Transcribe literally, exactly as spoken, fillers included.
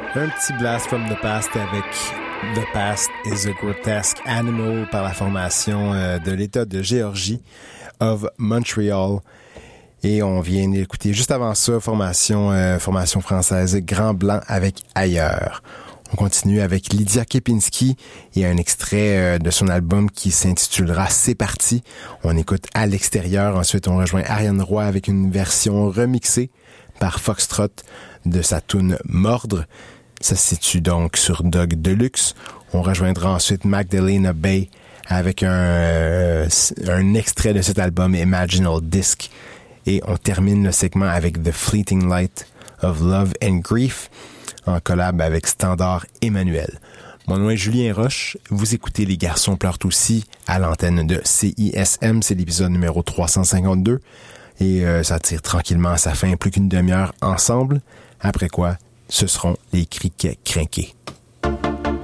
Un petit blast from the past avec The Past is a Grotesque Animal par la formation euh, de l'État de Géorgie of Montreal. Et on vient d'écouter juste avant ça, formation, euh, formation française Grand Blanc avec Ailleurs. On continue avec Lydia Kepinski et un extrait euh, de son album qui s'intitulera C'est parti. On écoute À l'extérieur. Ensuite, on rejoint Ariane Roy avec une version remixée par Foxtrot de sa tune Mordre. Ça se situe donc sur Dog Deluxe. On rejoindra ensuite Magdalena Bay avec un, euh, un extrait de cet album Imaginal Disc. Et on termine le segment avec The Fleeting Light of Love and Grief en collab avec Standard Emmanuel. Mon nom est Julien Roche. Vous écoutez Les Garçons pleurent aussi à l'antenne de C I S M. C'est l'épisode numéro trois cent cinquante-deux. Et euh, ça tire tranquillement à sa fin, plus qu'une demi-heure ensemble. Après quoi, ce seront les criquets crinqués.